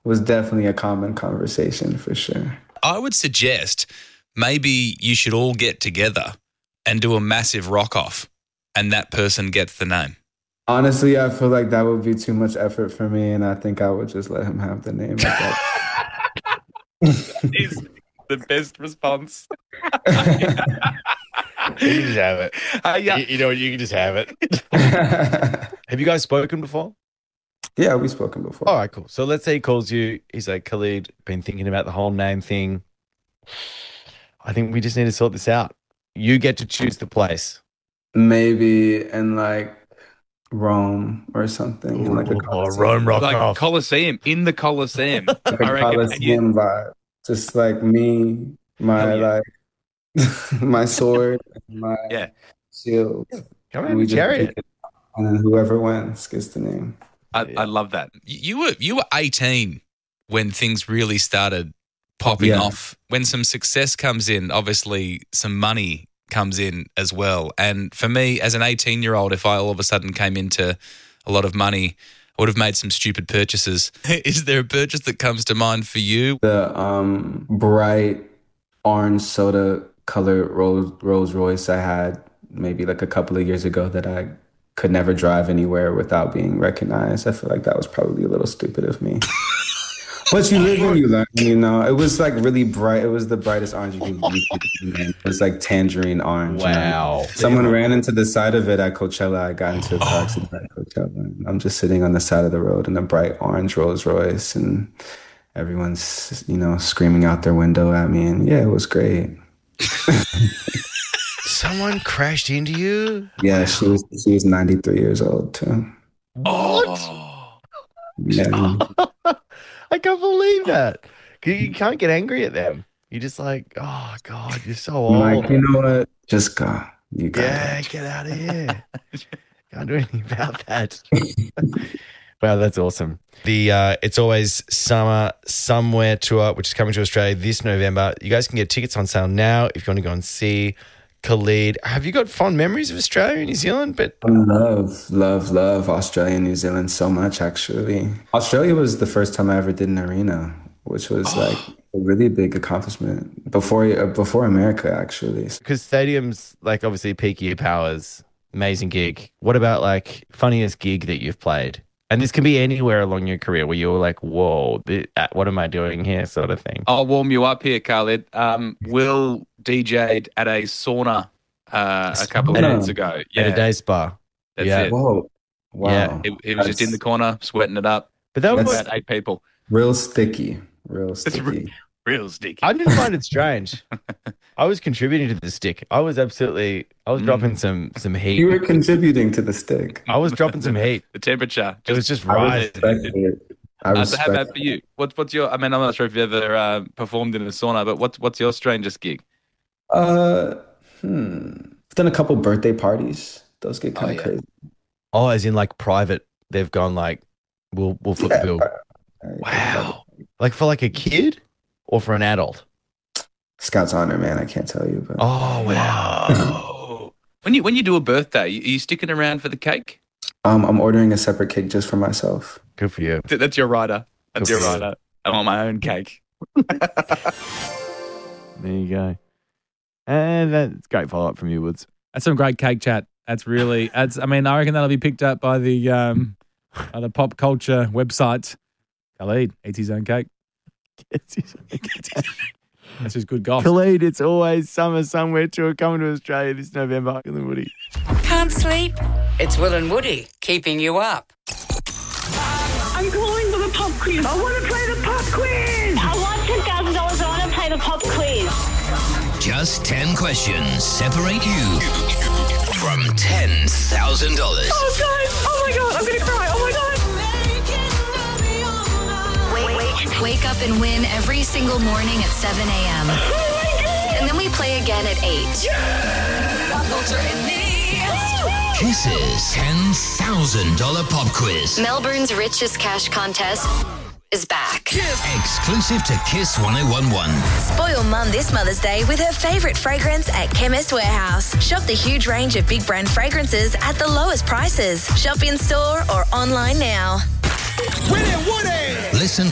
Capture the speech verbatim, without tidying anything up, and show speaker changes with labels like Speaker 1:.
Speaker 1: was definitely a common conversation for sure.
Speaker 2: I would suggest maybe you should all get together and do a massive rock off, and that person gets the name.
Speaker 1: Honestly, I feel like that would be too much effort for me, and I think I would just let him have the name. Like that.
Speaker 3: That is the best response.
Speaker 4: You can just have it.
Speaker 3: Uh, yeah.
Speaker 4: you, you know what? You can just have it. Have you guys spoken before?
Speaker 1: Yeah, we've spoken before.
Speaker 4: All right, cool. So let's say he calls you. He's like, Khalid, been thinking about the whole name thing. I think we just need to sort this out. You get to choose the place.
Speaker 1: Maybe in like Rome or something. In like a
Speaker 4: Oh, Rome rock
Speaker 3: Like
Speaker 4: off.
Speaker 3: Colosseum, in the Colosseum.
Speaker 1: like a
Speaker 3: I reckon. And you-
Speaker 1: Colosseum vibe. Just like me, my
Speaker 3: Hell yeah.
Speaker 1: like my sword, and my
Speaker 3: Yeah.
Speaker 1: shield.
Speaker 4: Come
Speaker 1: And
Speaker 4: on,
Speaker 1: we just
Speaker 4: chariot.
Speaker 1: pick it, and then whoever wins gets the name.
Speaker 3: I, I love that.
Speaker 2: You were you were eighteen when things really started popping
Speaker 1: Yeah.
Speaker 2: off. When some success comes in, obviously some money comes in as well. And for me, as an eighteen-year-old, if I all of a sudden came into a lot of money, I would have made some stupid purchases. Is there a purchase that comes to mind for you?
Speaker 1: The um, bright orange soda colored Rolls Rolls Royce I had maybe like a couple of years ago that I could never drive anywhere without being recognized. I feel like that was probably a little stupid of me. But you live and you learn, you know. It was like really bright. It was the brightest orange you could you could imagine. It was like tangerine orange. you know?
Speaker 4: Wow.
Speaker 1: Someone ran into the side of it at Coachella. I got into a car accident at Coachella. And I'm just sitting on the side of the road in a bright orange Rolls Royce, and everyone's, you know, screaming out their window at me. And yeah, it was great.
Speaker 4: Someone crashed into you?
Speaker 1: Yeah, she was she was ninety-three years old too.
Speaker 3: Oh.
Speaker 1: Yeah.
Speaker 4: I can't believe that. 'Cause you can't get angry at them. You're just like, oh, God, you're so
Speaker 1: I'm
Speaker 4: old.
Speaker 1: like, you know what? Just go. You got
Speaker 4: Yeah,
Speaker 1: it.
Speaker 4: get out of here. Can't do anything about that. Wow, that's awesome. The uh, It's Always Summer Somewhere tour, which is coming to Australia this November. You guys can get tickets on sale now if you want to go and see Khalid. Have you got fond memories of Australia and New Zealand? But
Speaker 1: I love, love, love Australia and New Zealand so much, actually. Australia was the first time I ever did an arena, which was like a really big accomplishment before uh, before America, actually.
Speaker 4: because stadiums, like obviously peak year powers, amazing gig. What about like funniest gig that you've played? And this can be anywhere along your career where you were like, whoa, th- uh, what am I doing here sort of thing.
Speaker 3: I'll warm you up here, Khalid. Um, Will D J'd at a sauna uh, a couple of
Speaker 1: Sauna?
Speaker 3: months ago.
Speaker 4: At a day spa.
Speaker 3: That's
Speaker 4: yeah.
Speaker 3: it.
Speaker 1: Whoa. Wow.
Speaker 4: Yeah.
Speaker 3: He, he was just in the corner, sweating it up.
Speaker 4: But that
Speaker 3: With
Speaker 4: was,
Speaker 3: about eight people.
Speaker 1: Real sticky. Real sticky.
Speaker 3: re- Real sticky.
Speaker 4: I didn't find it strange. I was contributing to the stick. I was absolutely, I was
Speaker 3: Mm.
Speaker 4: dropping some some heat.
Speaker 1: You were contributing to the stick.
Speaker 4: I was dropping some heat.
Speaker 3: The temperature.
Speaker 4: It was just
Speaker 1: I
Speaker 4: right.
Speaker 1: respect it. I
Speaker 3: Uh, so how
Speaker 1: respect
Speaker 3: about for you? What, what's your? I mean, I'm not sure if you ever uh, performed in a sauna, but what's what's your strangest gig?
Speaker 1: Uh, hmm. I've done a couple birthday parties. Those get kind of
Speaker 3: yeah.
Speaker 1: crazy.
Speaker 4: Oh, as in like private, they've gone like, we'll, we'll foot the
Speaker 1: Yeah.
Speaker 4: bill.
Speaker 3: Wow.
Speaker 4: Like for like a kid or for an adult?
Speaker 1: Scout's honor, man. I can't tell you, but
Speaker 4: Oh, wow.
Speaker 3: Wow. when you when you do a birthday, are you sticking around for the cake?
Speaker 1: um, I'm ordering a separate cake just for myself.
Speaker 4: Good for you.
Speaker 3: Th- That's your rider. That's
Speaker 4: Good
Speaker 3: your
Speaker 4: for you.
Speaker 3: rider. I want my own cake.
Speaker 4: There you go. And that's great follow up from you, Woods.
Speaker 5: That's some great cake chat. That's really, that's, I mean, I reckon that'll be picked up by the um, by the pop culture website. Khalid eats his own cake. That's just good golf.
Speaker 4: Khalid, It's Always Summer Somewhere tour coming to Australia this November. Will and Woody.
Speaker 6: Can't sleep? It's Will and Woody keeping you up.
Speaker 7: I'm calling for the pop quiz. I want to play the pop quiz.
Speaker 8: I want ten thousand dollars. I want to play the pop quiz.
Speaker 9: Just ten questions separate you from ten thousand dollars.
Speaker 7: Oh, guys. Oh, my God. I'm going to cry. Oh, my God.
Speaker 8: Wait, wait. Wake up and win every single morning at seven a.m. And then we play again at eight.
Speaker 9: Kiss's ten thousand dollars pop quiz.
Speaker 8: Melbourne's richest cash contest is back.
Speaker 9: Exclusive to Kiss ten eleven.
Speaker 10: Spoil Mum this Mother's Day with her favourite fragrance at Chemist Warehouse. Shop the huge range of big brand fragrances at the lowest prices. Shop in store or online now.
Speaker 9: Listen